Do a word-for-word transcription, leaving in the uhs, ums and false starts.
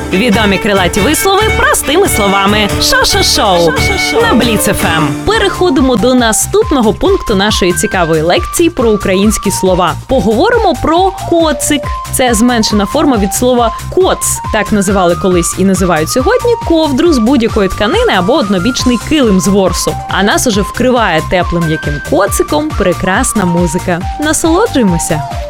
Відомі крилаті вислови простими словами. Шо-шо-шоу на Бліц еф ем. Переходимо до наступного пункту нашої цікавої лекції про українські слова. Поговоримо про коцик. Це зменшена форма від слова коц. Так називали колись і називають сьогодні ковдру з будь-якої тканини або однобічний килим з ворсу. А нас уже вкриває теплим яким коциком прекрасна музика. Насолоджуємося!